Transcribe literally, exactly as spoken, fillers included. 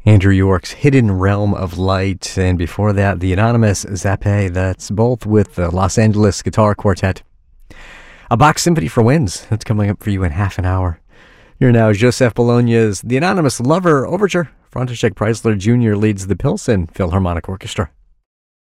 Andrew York's Hidden Realm of Light, and before that, the Anonymous Zappe. That's both with the Los Angeles Guitar Quartet. A Bach Symphony for Winds. That's coming up for you in half an hour. Here now is Joseph Bologna's The Anonymous Lover Overture. František Preisler Junior leads the Pilsen Philharmonic Orchestra.